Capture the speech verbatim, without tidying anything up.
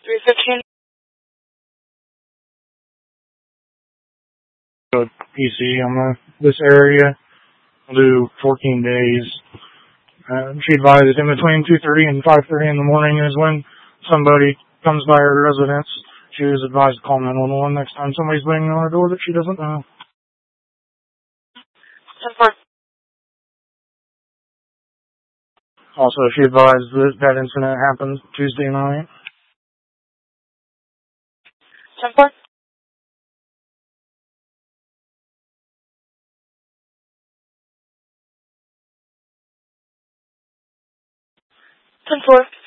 three fifteen. P C on the, this area. I'll do fourteen days. Uh, she advised in between two thirty and five thirty in the morning is when somebody comes by her residence. She was advised to call nine one one next time somebody's banging on her door that she doesn't know. Also, she advised that that incident happened Tuesday night. ten four. ten four.